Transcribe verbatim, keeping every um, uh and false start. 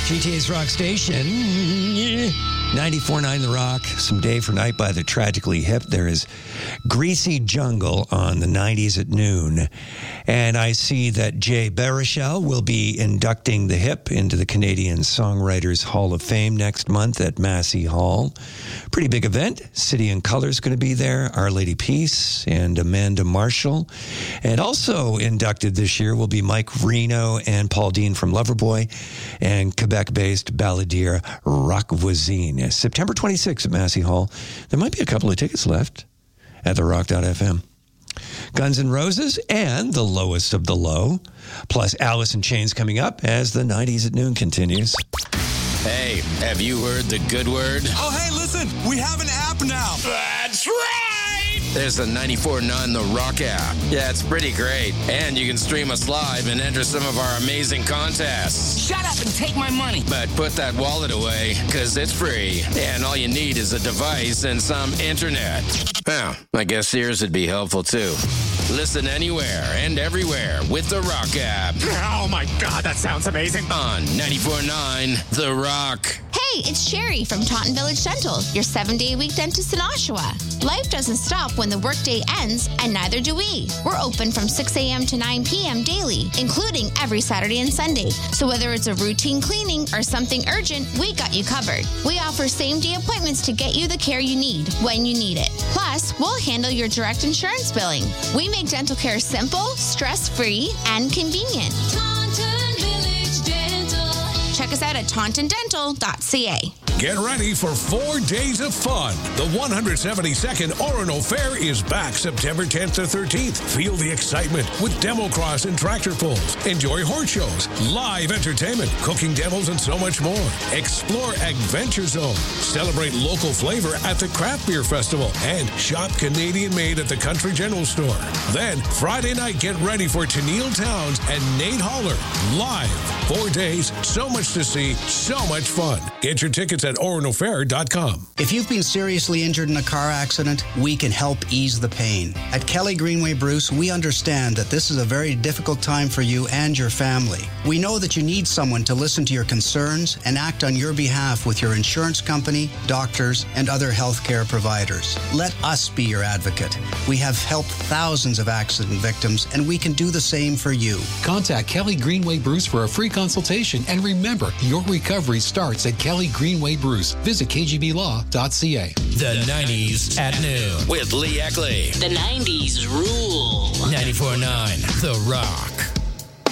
G T A's Rock Station, ninety-four point nine The Rock. Some Day for Night by the Tragically Hip. There is Greasy Jungle on the nineties at noon. And I see that Jay Baruchel will be inducting the Hip into the Canadian Songwriters Hall of Fame next month at Massey Hall. Pretty big event. City and Color's going to be there. Our Lady Peace and Amanda Marshall. And also inducted this year will be Mike Reno and Paul Dean from Loverboy and Quebec-based balladeer Rock Voisine. September twenty-sixth at Massey Hall. There might be a couple of tickets left at the rock dot f m. Guns N' Roses and The Lowest of the Low, plus Alice in Chains coming up as the nineties at noon continues. Hey, have you heard the good word? Oh, hey, listen, we have an app now. That's right! There's a ninety-four point nine The Rock app. Yeah, it's pretty great. And you can stream us live and enter some of our amazing contests. Shut up and take my money. But put that wallet away, because it's free. And all you need is a device and some internet. Well, I guess Sears would be helpful, too. Listen anywhere and everywhere with The Rock app. Oh, my God, that sounds amazing. On ninety-four point nine The Rock. Hey, it's Sherry from Taunton Village Dental, your seven-day-a-week dentist in Oshawa. Life doesn't stop when the workday ends, and neither do we. We're open from six a.m. to nine p.m. daily, including every Saturday and Sunday. So whether it's a routine cleaning or something urgent, we got you covered. We offer same-day appointments to get you the care you need when you need it. Plus, we'll handle your direct insurance billing. We make dental care simple, stress-free, and convenient. Taunton Village Dental. Check us out at taunton dental dot c a. Get ready for four days of fun. The one hundred seventy-second Orono Fair is back September tenth to thirteenth. Feel the excitement with demo cross and tractor pulls. Enjoy horse shows, live entertainment, cooking demos, and so much more. Explore Adventure Zone. Celebrate local flavor at the Craft Beer Festival and shop Canadian-made at the Country General Store. Then, Friday night, get ready for Tennille Towns and Nate Holler live. Four days, so much to see, so much fun. Get your tickets at orono fair dot com. If you've been seriously injured in a car accident, we can help ease the pain. At Kelly Greenway Bruce, we understand that this is a very difficult time for you and your family. We know that you need someone to listen to your concerns and act on your behalf with your insurance company, doctors, and other healthcare providers. Let us be your advocate. We have helped thousands of accident victims, and we can do the same for you. Contact Kelly Greenway Bruce for a free consultation, and remember, your recovery starts at Kelly Greenway Bruce. Visit k g b law dot c a. The nineties at noon with Lee Eckley. The nineties rule. ninety-four point nine The Rock.